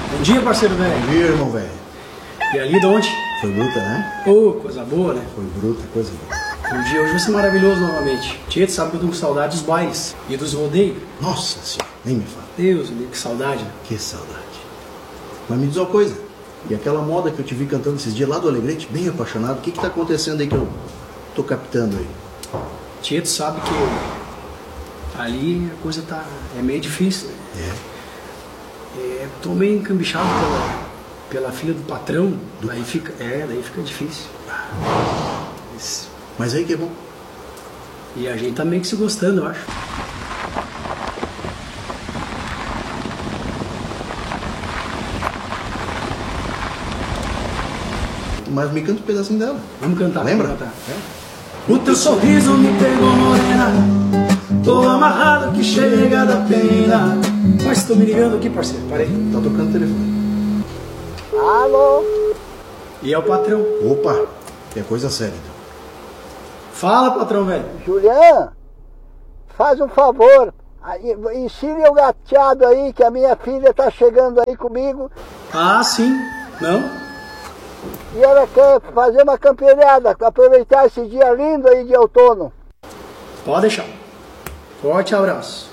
Bom dia, parceiro velho. Bom dia, irmão velho. E ali de onde? Foi bruta, né? Ô, coisa boa, né? Foi bruta, coisa boa. O dia hoje vai ser maravilhoso novamente. Tia, tu sabe que eu tô com saudade dos bailes e dos rodeios. Nossa senhora, nem me fala. Deus, que saudade, né? Que saudade. Mas me diz uma coisa. E aquela moda que eu te vi cantando esses dias lá do Alegrete, bem apaixonado, o que tá acontecendo aí que eu tô captando aí? Tia, tu sabe que ali a coisa é meio difícil, né? Tô meio encambichado pela filha do patrão, daí fica difícil. Mas aí que é bom. E a gente tá meio que se gostando, eu acho. Mas me canta um pedacinho dela. Vamos cantar. Lembra? Vamos cantar. O teu sorriso me pegou morena, tô amarrado que chega da pena. Mas tô me ligando aqui, parceiro, parei. Tá tocando o telefone. Alô? E é o patrão. Opa, é coisa séria então. Fala, patrão, velho. Julian, faz um favor, ensine o gateado aí que a minha filha tá chegando aí comigo Ah, sim. Não? e ela quer fazer uma camperiada, aproveitar esse dia lindo aí de outono. Pode deixar. Forte abraço.